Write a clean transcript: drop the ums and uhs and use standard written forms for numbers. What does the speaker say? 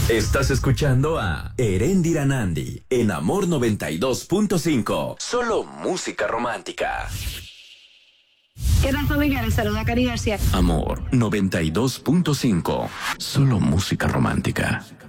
Estás escuchando a Erendira Nandi en Amor 92.5. Solo música romántica. ¿Qué tal, familia? Les saluda Cari García. Amor 92.5. Solo música romántica.